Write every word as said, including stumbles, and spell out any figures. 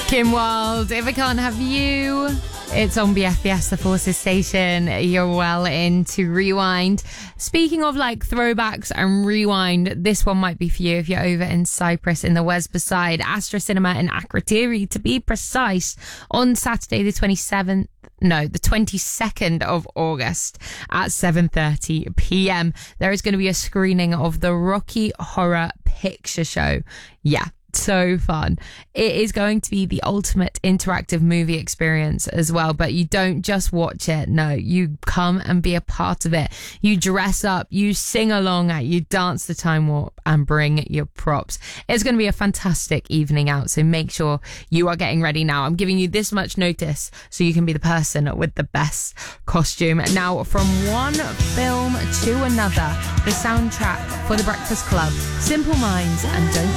Kim Wilde, If I Can't Have You. It's on B F B S, the Forces station. You're well into Rewind. Speaking of like throwbacks and rewind, this one might be for you if you're over in Cyprus in the Westbaside, Astra Cinema in Akrotiri to be precise, on Saturday the twenty-seventh. No, the twenty-second of August at seven thirty p.m. There is going to be a screening of the Rocky Horror Picture Show. Yeah. So fun. It is going to be the ultimate interactive movie experience as well, but you don't just watch it. No, you come and be a part of it. You dress up, you sing along, you dance the time warp and bring your props. It's going to be a fantastic evening out, so make sure you are getting ready now. I'm giving you this much notice so you can be the person with the best costume. Now, from one film to another, the soundtrack for The Breakfast Club, Simple Minds and Don't